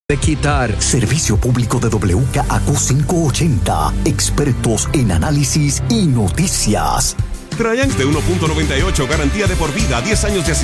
de quitar. Servicio público de WKAQ 580. Expertos en análisis y noticias. Triumph de 1.98, garantía de por vida, 10 años de